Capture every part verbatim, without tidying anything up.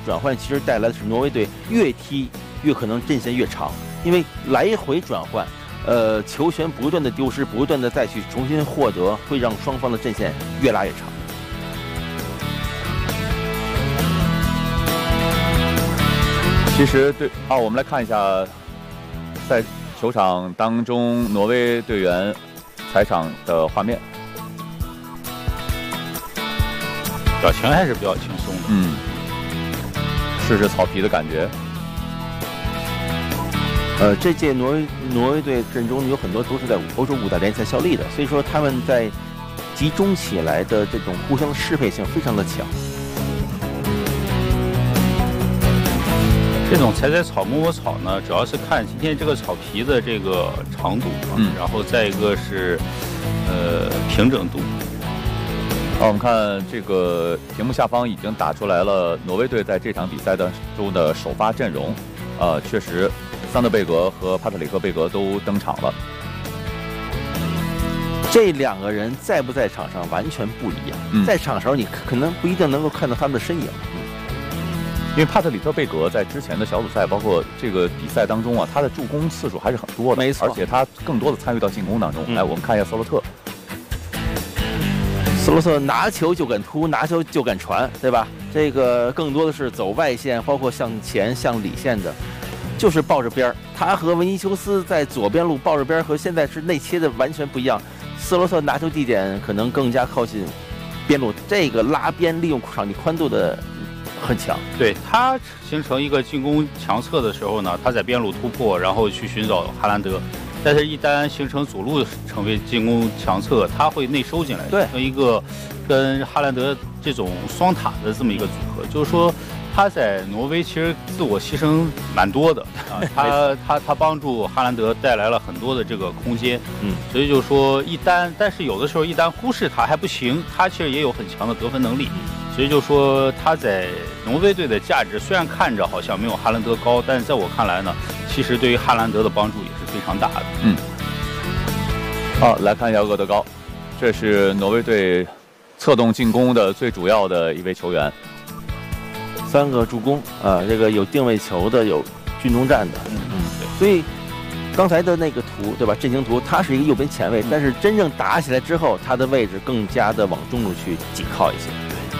转换，其实带来的是挪威队越踢越可能阵线越长，因为来回转换，呃，球权不断的丢失，不断的再去重新获得，会让双方的阵线越拉越长。 其实对啊，我们来看一下，在球场当中挪威队员踩场的画面， 表情还是比较轻松的。 嗯，试试草皮的感觉。 呃，这届挪威挪威队阵中有很多都是在欧洲五大联赛效力的，所以说他们在集中起来的这种互相适配性非常的强。 这种踩踩草摸摸草呢，主要是看今天这个草皮的这个长度，嗯，然后再一个是呃平整度。 好，我们看这个屏幕下方已经打出来了挪威队在这场比赛当中的首发阵容，呃，确实，桑德贝格和帕特里克贝格都登场了。 这两个人在不在场上完全不一样，嗯、在场上你可能不一定能够看到他们的身影。嗯因为帕特里特贝格在之前的小组赛，包括这个比赛当中啊，他的助攻次数还是很多的， 没错， 而且他更多的参与到进攻当中。嗯、来，我们看一下斯洛特， 斯洛特拿球就敢突，拿球就敢传，对吧？这个更多的是走外线，包括向前、向里线的，就是抱着边儿。他和维尼修斯在左边路抱着边儿，和现在是内切的完全不一样。斯洛特拿球地点可能更加靠近边路，这个拉边利用场地宽度的。很强， 对他形成一个进攻强侧的时候呢，他在边路突破，然后去寻找哈兰德。但是，一旦形成左路成为进攻强侧，他会内收进来， 对， 形成一个跟哈兰德这种双塔的这么一个组合。就是说，他在挪威其实自我牺牲蛮多的啊，他他他帮助哈兰德带来了很多的这个空间，嗯，所以就说一旦，但是有的时候一旦忽视他还不行，他其实也有很强的得分能力。所以就说他在挪威队的价值虽然看着好像没有哈兰德高，但是在我看来呢，其实对于哈兰德的帮助也是非常大的。 嗯。好，来看一下厄德高，这是挪威队策动进攻的最主要的一位球员， 三个助攻啊、呃，这个有定位球的，有军中战的，嗯嗯，对。所以刚才的那个图对吧？阵型图，他是一个右边前卫，嗯、但是真正打起来之后，他的位置更加的往中路去紧靠一些。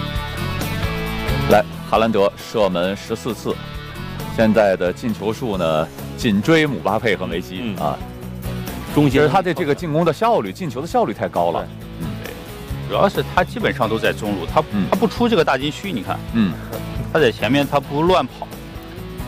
来，哈兰德射门十四次，现在的进球数呢紧追姆巴佩和梅西、嗯、啊。 中间他的这个进攻的效率、进球的效率太高了。 嗯，对，主要是他基本上都在中路，他、嗯、他不出这个大禁区，你看，嗯，他在前面他不乱跑，